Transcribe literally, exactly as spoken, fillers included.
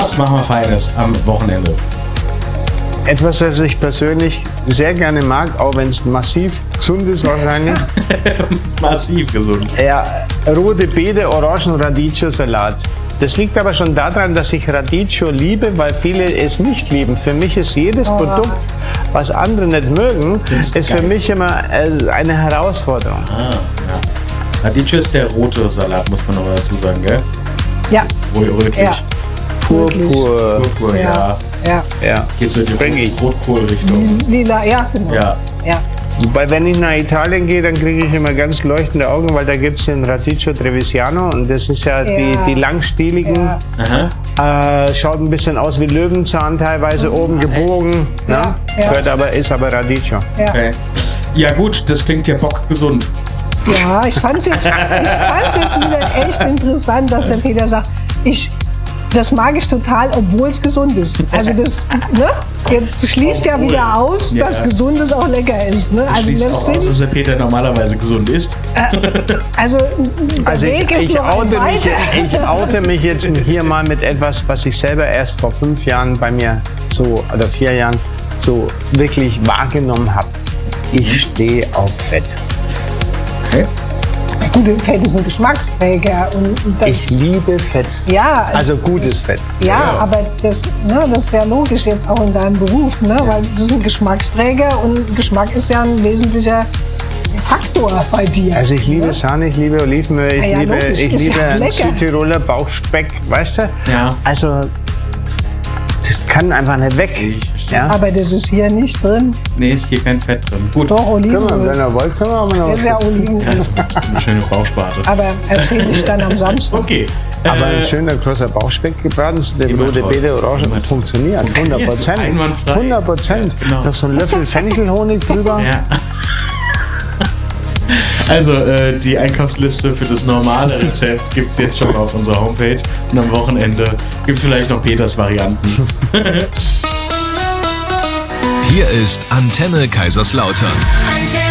Was machen wir Feines am Wochenende? Etwas, das ich persönlich sehr gerne mag, auch wenn es massiv gesund ist wahrscheinlich. Massiv gesund. Ja, rote Beete, Orangen, Radicchio-Salat. Das liegt aber schon daran, dass ich Radicchio liebe, weil viele es nicht lieben. Für mich ist jedes oh. Produkt, was andere nicht mögen, ist, ist für mich immer äh, eine Herausforderung. Ah, ja. Radicchio ist der rote Salat, muss man noch dazu sagen, gell? Ja. Wohl rötlich. Ja. Purpur. Purpur, ja. Ja. ja. Geht so in die Rotkohl-Richtung. Lila, ja, genau. Ja. ja. Wobei, wenn ich nach Italien gehe, dann kriege ich immer ganz leuchtende Augen, weil da gibt es den Radicchio Trevigiano und das ist ja, ja. Die, die langstieligen. Ja. Äh, schaut ein bisschen aus wie Löwenzahn, teilweise mhm. oben gebogen. Ja. Ne? Ja. Gehört aber, ist aber Radicchio. Ja. Okay. Ja gut, das klingt ja bockgesund. Ja, ich fand es jetzt, ich fand's jetzt wieder echt interessant, dass der Peter sagt, ich, das mag ich total, obwohl es gesund ist. Also das, ne? Jetzt schließt ja wieder aus, ja. dass Gesundes auch lecker ist. Ne? Also schließt auch aus, dass der Peter normalerweise gesund ist. Äh, also also ich, ich, oute mich, ich oute mich jetzt hier mal mit etwas, was ich selber erst vor fünf Jahren bei mir so, oder vier Jahren so wirklich wahrgenommen habe. Ich stehe auf Fett. Okay. Gut, Fett ist ein Geschmacksträger. Und das, ich liebe Fett. Ja. Also gutes Fett. Ja, ja. aber das, ne, das ist ja logisch jetzt auch in deinem Beruf, ne? Ja. Weil das ist ein Geschmacksträger und Geschmack ist ja ein wesentlicher Faktor bei dir. Also ich liebe ne? Sahne, ich liebe Olivenöl, ich ja, liebe, logisch. ich liebe ja Südtiroler Bauchspeck, weißt du? Ja. Also das kann einfach nicht weg. Ja? Aber das ist hier nicht drin. Nee, ist hier kein Fett drin. Gut. Doch, Olivenöl. Können wir, wenn ihr wollt, können wir aber noch was. Ja, Olivenöl. Ja, eine schöne Bauchsparte. Aber erzähl ich dann am Samstag. Okay. Aber äh, ein schöner großer Bauchspeck gebraten, der rote Beete, Orange, funktioniert. hundert Prozent. hundert Prozent. Ja, genau. Noch so ein Löffel Fenchelhonig drüber. Ja. Also, äh, die Einkaufsliste für das normale Rezept gibt es jetzt schon auf unserer Homepage. Und am Wochenende gibt es vielleicht noch Peters Varianten. Hier ist Antenne Kaiserslautern.